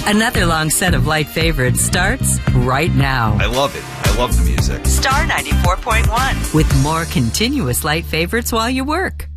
Another long set of light favorites starts right now. I love it. I love the music. Star 94.1 with more continuous light favorites while you work.